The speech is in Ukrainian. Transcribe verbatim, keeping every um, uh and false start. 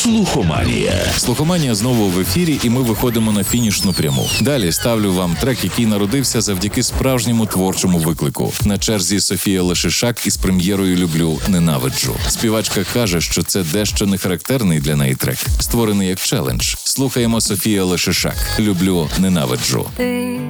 Слухоманія. Слухоманія знову в ефірі, і ми виходимо на фінішну пряму. Далі ставлю вам трек, який народився завдяки справжньому творчому виклику. На черзі Софія Лешишак із прем'єрою «Люблю, ненавиджу». Співачка каже, що це дещо не характерний для неї трек, створений як челендж. Слухаємо Софія Лешишак «Люблю, ненавиджу».